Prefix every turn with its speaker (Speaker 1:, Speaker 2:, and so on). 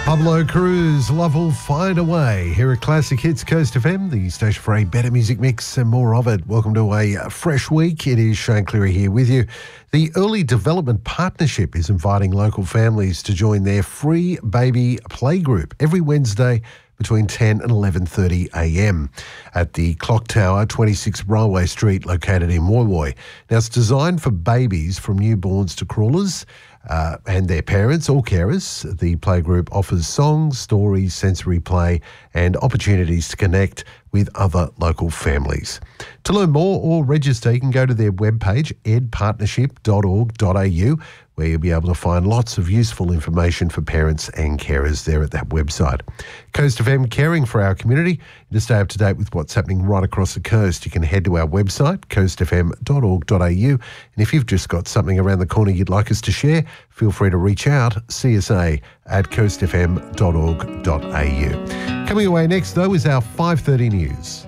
Speaker 1: Pablo Cruz, Love Will Find a Way. Here at Classic Hits Coast FM, the station for a better music mix and more of it. Welcome to a fresh week. It is Shane Cleary here with you. The Early Development Partnership is inviting local families to join their free baby playgroup every Wednesday between 10 and 11:30am at the Clock Tower, 26 Railway Street, located in Woy Woy. Now, it's designed for babies from newborns to crawlers and their parents or carers. The playgroup offers songs, stories, sensory play and opportunities to connect with other local families. To learn more or register, you can go to their webpage, edpartnership.org.au, where you'll be able to find lots of useful information for parents and carers there at that website. Coast FM, caring for our community. To stay up to date with what's happening right across the coast, you can head to our website, coastfm.org.au. And if you've just got something around the corner you'd like us to share, feel free to reach out, csa@coastfm.org.au. Coming away next, though, is our 5:30 news.